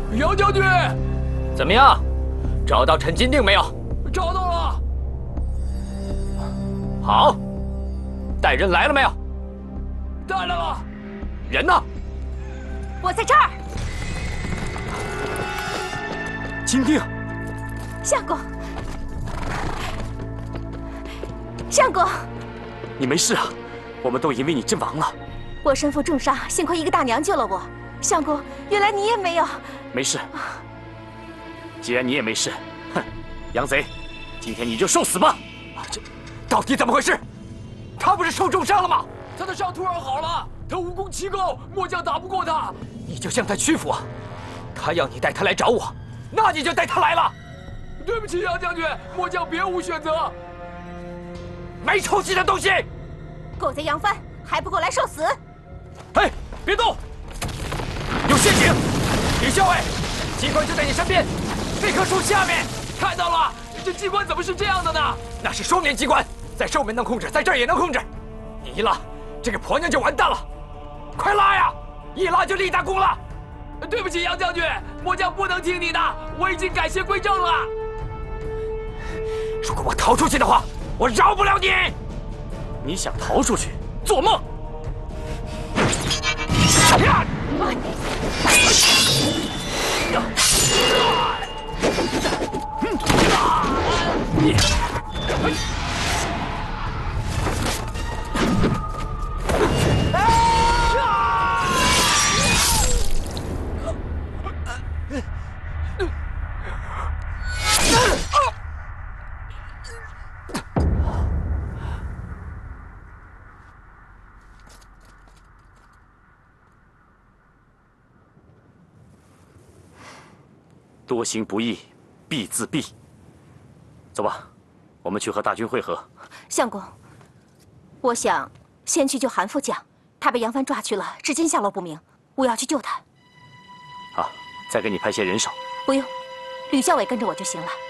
杨将军， 怎么样？找到陈金定没有？ 找到了。 好，带人来了没有？ 带来了。 人呢？ 我在这儿。 金定， 相公，相公， 你没事啊？我们都以为你阵亡了。 我身负重伤，幸亏一个大娘救了我。相公，原来你也没有。 没事。既然你也没事，哼，杨贼，今天你就受死吧！这到底怎么回事？他不是受重伤了吗？ 他的伤突然好了，他武功奇高，末将打不过他。 你就向他屈服啊！他要你带他来找我，那你就带他来了。 对不起，杨将军，末将别无选择。 没出息的东西！ 狗贼杨帆，还不给我来受死！ 嘿，别动！有陷阱！李校尉，机关就在你身边，那棵树下面。 看到了，这机关怎么是这样的呢？ 那是双面机关，在上面能控制，在这儿也能控制。你一拉，这个婆娘就完蛋了。快拉呀！一拉就立大功了。 对不起，杨将军，末将不能听你的，我已经改邪归正了。 如果我逃出去的话，我饶不了你！你想逃出去，做梦！多行不义必自毙。走吧，我们去和大军会合。 相公，我想先去救韩副将，他被杨帆抓去了，至今下落不明。我要去救他。 好，再给你派些人手。 不用，吕校尉跟着我就行了。